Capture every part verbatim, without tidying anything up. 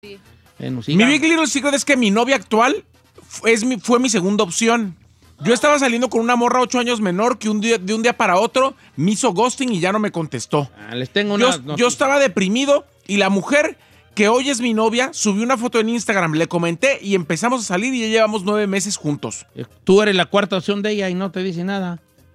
Sí. Bueno, mi Big Little Secret es que mi novia actual es mi, fue mi segunda opción. Yo estaba saliendo con una morra ocho años menor que un día, de un día para otro me hizo ghosting y ya no me contestó. Ah, les tengo una yo, yo estaba deprimido y la mujer que hoy es mi novia subió una foto en Instagram, le comenté y empezamos a salir y ya llevamos nueve meses juntos. Tú eres la cuarta opción de ella y no te dice nada.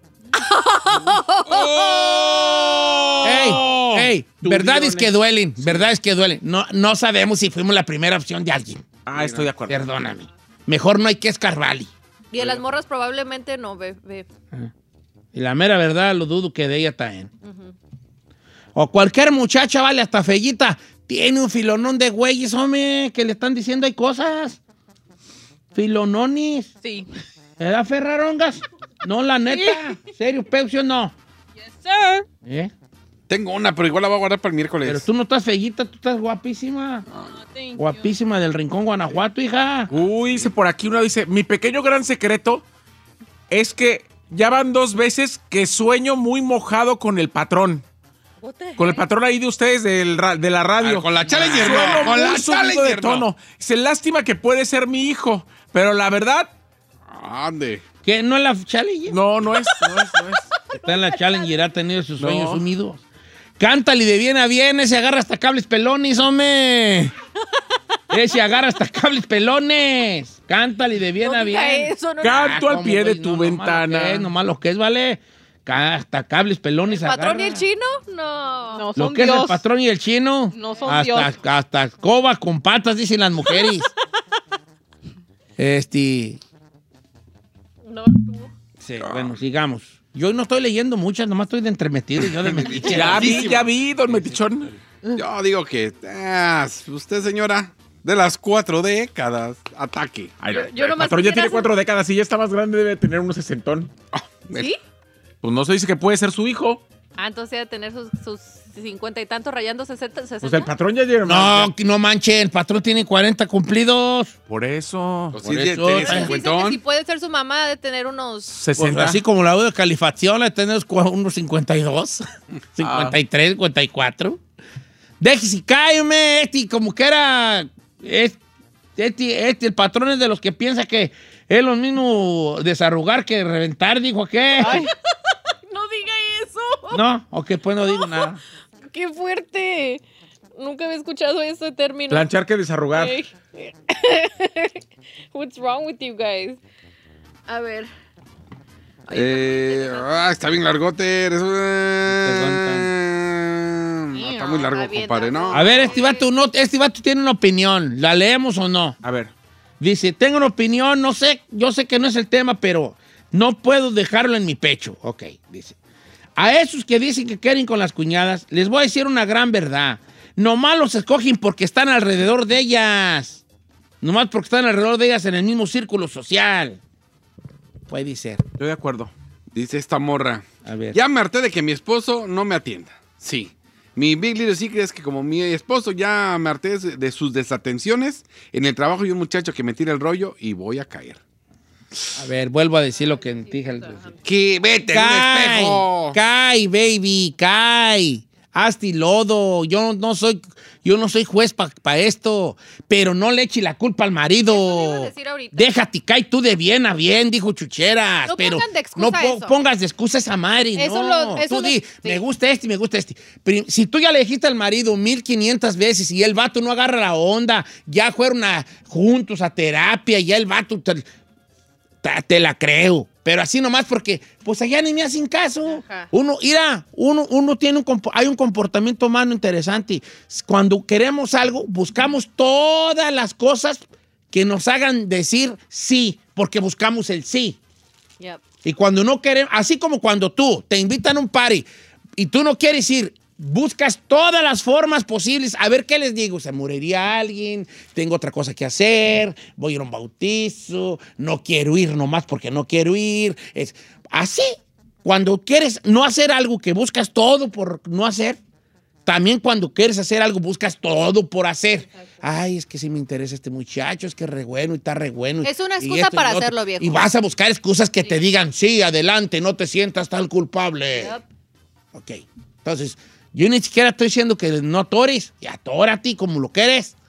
¡Oh! ¡Ey! ¡Ey! Verdad es que duelen, sí. verdad es que duelen. No, no sabemos si fuimos la primera opción de alguien. Ah, estoy de acuerdo. Perdóname. Mejor no hay que escarbarle. Y a las morras probablemente no, ve. ve. Y la mera verdad, lo dudo que de ella también. Uh-huh. O cualquier muchacha, vale, hasta fellita, tiene un filonón de güeyes, hombre, que le están diciendo hay cosas. Filononis. Sí. ¿Edad Ferrarongas? No, la neta. Sí. ¿Serio, Peucio, no? Yes, sir. ¿Eh? Tengo una, pero igual la voy a guardar para el miércoles. Pero tú no estás fellita, tú estás guapísima. Oh, guapísima del Rincón, Guanajuato, hija. Uy, dice por aquí una, dice, mi pequeño gran secreto es que ya van dos veces que sueño muy mojado con el patrón. Con el patrón ahí de ustedes del, de la radio. Ah, con la Challenger, no. Con la Challenger, de tono. No. Se lástima que puede ser mi hijo, pero la verdad... ¿Dónde? ¿Qué? ¿No es la Challenger? No, no es, no es, no es. Está en la Challenger, ha tenido sus sueños no. sumidos. Cántale de bien a bien, ese agarra hasta cables pelones, hombre. Ese agarra hasta cables pelones. Cántale de bien no a bien. Eso, no Canto ah, al pie voy? de tu no, ventana. Nomás lo que es, vale. Hasta cables pelones ¿El patrón agarra. y el chino? No. no lo son que Dios. es el patrón y el chino. No son hasta, Dios. Hasta, hasta escoba con patas, dicen las mujeres. este... No, tú. Sí, bueno, sigamos. Yo no estoy leyendo muchas, nomás estoy de entremetido. Yo de metiche. Ya vi, ya vi, don Metichón. Yo digo que ah, usted, señora, de las cuatro décadas, ataque. Ay, yo, yo el patrón ya tiene cuatro hacer... décadas y ya está más grande, debe tener unos sesentón. Oh, ¿Sí? Pues no se dice que puede ser su hijo. Ah, entonces debe tener sus, sus cincuenta y tantos rayando sesenta, sesenta. Pues el patrón ya llega. No, ya. no manchen, el patrón tiene cuarenta cumplidos. Por eso. Pues por sí, eso. Tiene cincuenta. Que si puede ser su mamá de tener unos sesenta. Pues así como la de calificación, le tenemos unos cincuenta y dos, cincuenta y tres, cincuenta y cuatro. Déjese, cállame, este, como que era. Este, este, el patrón es de los que piensa que es lo mismo desarrugar que reventar, dijo aquel. No diga eso. No, ok, pues no digo nada. ¡Qué fuerte! Nunca había escuchado ese término. Planchar que desarrugar. Hey. What's wrong with you guys? A ver. Ay, eh, ah, está bien largote. Eres, eh, no, está muy largo, está compadre, ¿no? A ver, este vato, no, este vato tiene una opinión. ¿La leemos o no? A ver. Dice, tengo una opinión, no sé, yo sé que no es el tema, pero no puedo dejarlo en mi pecho. Ok, dice. A esos que dicen que quieren con las cuñadas, les voy a decir una gran verdad. Nomás los escogen porque están alrededor de ellas. Nomás porque están alrededor de ellas en el mismo círculo social. Puede ser. Estoy de acuerdo. Dice esta morra. A ver. Ya me harté de que mi esposo no me atienda. Sí. Mi Big Little Secret es que como mi esposo ya me harté de sus desatenciones, en el trabajo hay un muchacho que me tira el rollo y voy a caer. A ver, vuelvo a decir lo que dije al principio. Que vete en un espejo. Cae, baby, cae. Hazte lodo. Yo no soy, yo no soy juez para pa esto. Pero no le eche la culpa al marido. Déjate, cae tú de bien a bien, dijo Chucheras. No pero pongan de excusa no po eso. pongas de excusa a esa Mari. Eso no. lo, eso tú lo, di, sí. me gusta este y me gusta este. Pero si tú ya le dijiste al marido mil quinientas veces y el vato no agarra la onda, ya fueron a, juntos a terapia, ya el vato te, te, te la creo. Pero así nomás porque, pues allá ni me hacen caso. Ajá. Uno, mira, uno, uno tiene un, hay un comportamiento humano interesante. Cuando queremos algo, buscamos todas las cosas que nos hagan decir sí, porque buscamos el sí. Yep. Y cuando no queremos, así como cuando tú te invitan a un party y tú no quieres ir, buscas todas las formas posibles. A ver, ¿qué les digo? Se moriría alguien, tengo otra cosa que hacer, voy a ir a un bautizo, no quiero ir nomás porque no quiero ir. Es así. Cuando quieres no hacer algo que buscas todo por no hacer, también cuando quieres hacer algo buscas todo por hacer. Ay, es que sí me interesa este muchacho, es que es re bueno y está re bueno. Es una excusa para hacerlo, viejo. Y vas a buscar excusas que sí. te digan, sí, adelante, no te sientas tan culpable. Yep. Ok, entonces... Yo ni siquiera estoy diciendo que no atores, y atórate como lo quieres.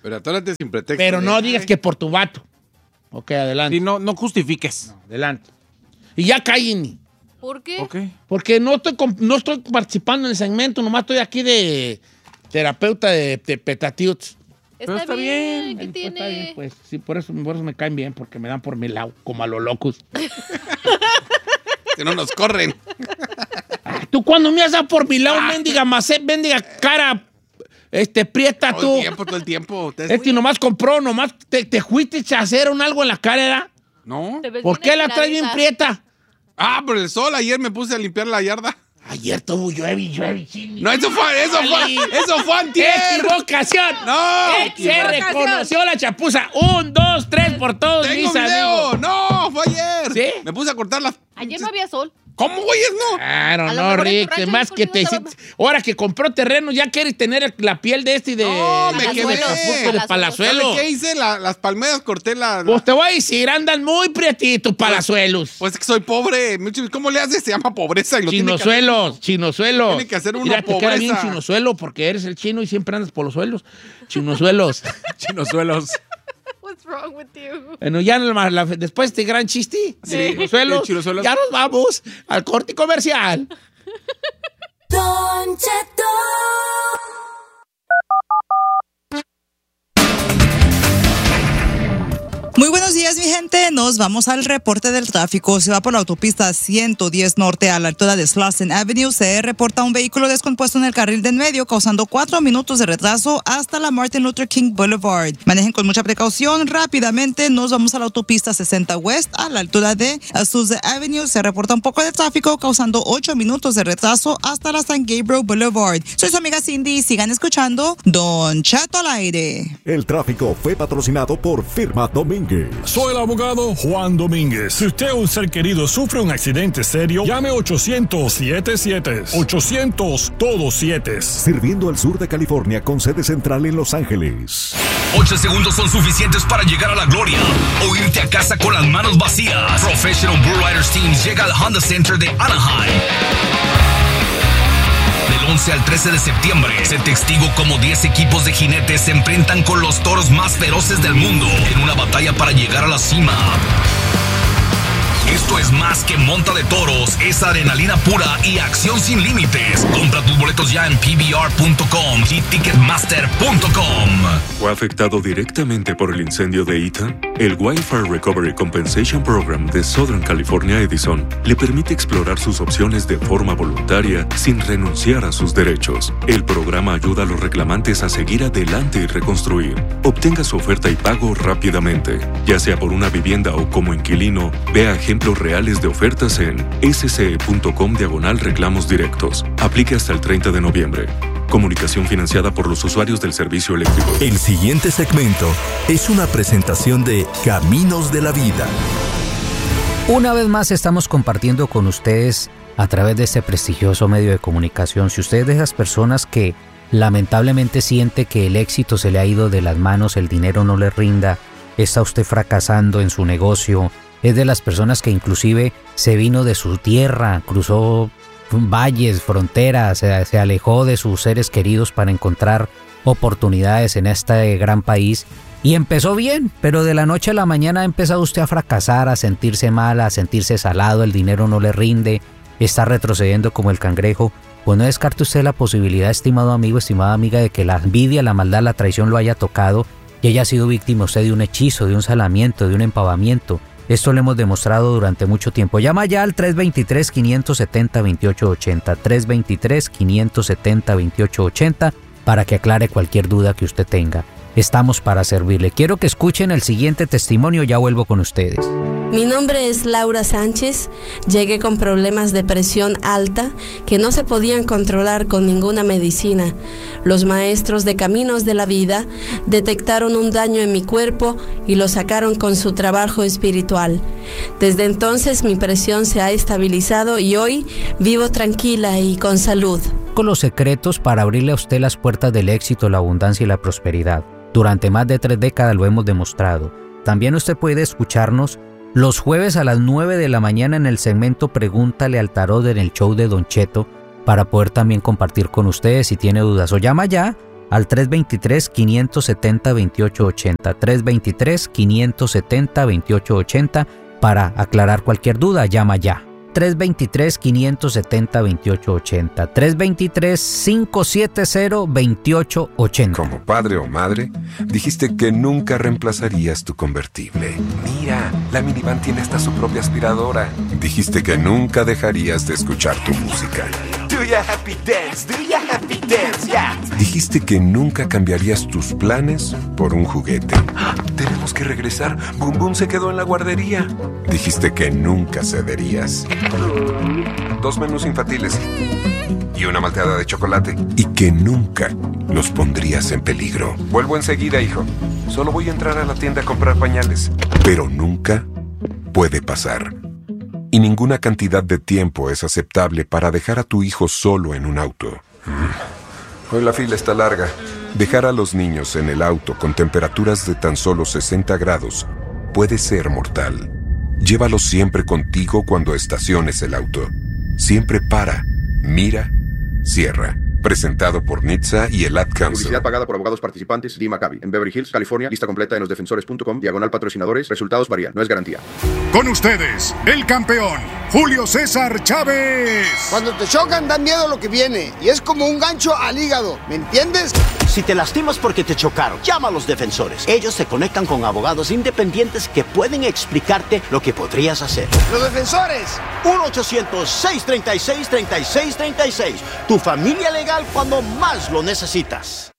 Pero atórate sin pretexto. Pero no de- digas que por tu vato. Ok, adelante. Y no, no justifiques. No, adelante. Y ya cállenme. ¿Por qué? Ok. Porque no estoy, comp- no estoy participando en el segmento, nomás estoy aquí de terapeuta de, de petatiuts. Está, Pero está bien, bien. ¿qué Pues, tiene? está bien, pues sí, por eso, por eso me caen bien, porque me dan por mi lado, como a los locos. Que no nos corren. Tú cuando me has dado por mi lado, mendiga macet, mendiga cara, este, prieta Todo tú. el tiempo, todo el tiempo. Te- Este nomás compró, nomás te, te fuiste a hacer un algo en la cara, ¿era? ¿No? Te ves ¿Por bien qué la traes bien estiradita. prieta? Ah, por el sol. Ayer me puse a limpiar la yarda. Ayer tuvo llueve, llueve, chini. No, eso fue, eso fue, eso fue antier. ¡Equivocación! No. Eh, Se reconoció la chapuza. Un, dos, tres por todos Tengo mis video. amigos. No, fue ayer. ¿Sí? Me puse a cortar las... Ayer no había sol. ¿Cómo, güeyes, no? Claro, A lo no, mejor en tu Rick. rancho Más no que te... cultivas Ahora que compró terreno, ya quieres tener la piel de este y de... No, me de quemé. Acapulco, de Palazuelo. ¿Sabes qué hice? La- las palmeras corté la... la- Pues te voy a decir, andan muy prietitos palazuelos. Pues es que soy pobre. ¿Cómo le haces? Se llama pobreza. Y lo tiene que hacer- Chinosuelos, chinosuelos. Tiene que hacer uno Mira, te queda bien pobreza. chinosuelo porque eres el chino y siempre andas por los suelos. Chinosuelos. Chinosuelos. What's wrong with you? Bueno, ya la- la- después de este gran chiste de chinosuelos, de chinosuelos. ya nos vamos al corte comercial. Don Cheto. Muy buenos días, mi gente. Nos vamos al reporte del tráfico. Se va por la autopista ciento diez Norte a la altura de Slauson Avenue. Se reporta un vehículo descompuesto en el carril de en medio, causando cuatro minutos de retraso hasta la Martin Luther King Boulevard. Manejen con mucha precaución. Rápidamente nos vamos a la autopista sesenta West a la altura de Azusa Avenue. Se reporta un poco de tráfico, causando ocho minutos de retraso hasta la San Gabriel Boulevard. Soy su amiga Cindy. Sigan escuchando Don Cheto al aire. El tráfico fue patrocinado por Firma Domínguez. Soy el abogado Juan Domínguez. Si usted o un ser querido sufre un accidente serio, llame ochocientos siete siete. ochocientos todos siete. Sirviendo al sur de California con sede central en Los Ángeles. Ocho segundos son suficientes para llegar a la gloria o irte a casa con las manos vacías. Professional Bull Riders Team llega al Honda Center de Anaheim. Del once al trece de septiembre, sé testigo como diez equipos de jinetes se enfrentan con los toros más feroces del mundo en una batalla para llegar a la cima. Esto es más que monta de toros, es adrenalina pura y acción sin límites. Compra tus boletos ya en P B R punto com y Ticketmaster punto com. ¿Fue afectado directamente por el incendio de Ethan? El Wildfire Recovery Compensation Program de Southern California Edison le permite explorar sus opciones de forma voluntaria sin renunciar a sus derechos. El programa ayuda a los reclamantes a seguir adelante y reconstruir. Obtenga su oferta y pago rápidamente. Ya sea por una vivienda o como inquilino, vea ejemplos reales de ofertas en S C E punto com diagonal reclamos directos. Aplique hasta el treinta de noviembre. Comunicación financiada por los usuarios del servicio eléctrico. El siguiente segmento es una presentación de Caminos de la Vida. Una vez más estamos compartiendo con ustedes a través de este prestigioso medio de comunicación. Si usted es de esas personas que lamentablemente siente que el éxito se le ha ido de las manos, el dinero no le rinda, está usted fracasando en su negocio, es de las personas que inclusive se vino de su tierra, cruzó valles, fronteras, se, se alejó de sus seres queridos para encontrar oportunidades en este gran país y empezó bien, pero de la noche a la mañana ha empezado usted a fracasar, a sentirse mal, a sentirse salado, el dinero no le rinde, está retrocediendo como el cangrejo. Pues no descarte usted la posibilidad, estimado amigo, estimada amiga, de que la envidia, la maldad, la traición lo haya tocado y haya sido víctima usted de un hechizo, de un salamiento, de un empavamiento. Esto lo hemos demostrado durante mucho tiempo. Llama ya al tres dos tres, cinco siete cero, dos ocho ocho cero, tres dos tres, cinco siete cero, dos ocho ocho cero para que aclare cualquier duda que usted tenga. Estamos para servirle. Quiero que escuchen el siguiente testimonio, ya vuelvo con ustedes. Mi nombre es Laura Sánchez. Llegué con problemas de presión alta que no se podían controlar con ninguna medicina. Los maestros de Caminos de la Vida detectaron un daño en mi cuerpo y lo sacaron con su trabajo espiritual. Desde entonces mi presión se ha estabilizado y hoy vivo tranquila y con salud. Con los secretos para abrirle a usted las puertas del éxito, la abundancia y la prosperidad. Durante más de tres décadas lo hemos demostrado. También usted puede escucharnos los jueves a las nueve de la mañana en el segmento Pregúntale al Tarot en el show de Don Cheto para poder también compartir con ustedes si tiene dudas. O llama ya al tres dos tres, cinco siete cero, dos ocho ocho cero. tres dos tres, cinco siete cero, dos ocho ocho cero para aclarar cualquier duda. Llama ya. tres dos tres, cinco siete cero, dos ocho ocho cero. tres dos tres, cinco siete cero, dos ocho ocho cero. Como padre o madre, dijiste que nunca reemplazarías tu convertible. Mira, la minivan tiene hasta su propia aspiradora. Dijiste que nunca dejarías de escuchar tu música. Do ya happy dance, do ya happy dance, yeah. Dijiste que nunca cambiarías tus planes por un juguete. ¡Ah! Tenemos que regresar. Boom Boom se quedó en la guardería. Dijiste que nunca cederías. Dos menús infantiles y una malteada de chocolate. Y que nunca los pondrías en peligro. Vuelvo enseguida, hijo. Solo voy a entrar a la tienda a comprar pañales. Pero nunca puede pasar. Y ninguna cantidad de tiempo es aceptable para dejar a tu hijo solo en un auto. Hoy la fila está larga. Dejar a los niños en el auto con temperaturas de tan solo sesenta grados puede ser mortal. Llévalos siempre contigo cuando estaciones el auto. Siempre para, mira, cierra. Presentado por N H T S A y el Ad Council. Publicidad pagada por abogados participantes. D. Maccabi. En Beverly Hills, California. Lista completa en los defensores punto com. Diagonal patrocinadores. Resultados varían. No es garantía. Con ustedes, el campeón, Julio César Chávez. Cuando te chocan, da miedo lo que viene. Y es como un gancho al hígado. ¿Me entiendes? Si te lastimas porque te chocaron, llama a los defensores. Ellos se conectan con abogados independientes que pueden explicarte lo que podrías hacer. ¡Los defensores! uno ochocientos, seiscientos treinta y seis, treinta y seis treinta y seis. Tu familia legal cuando más lo necesitas.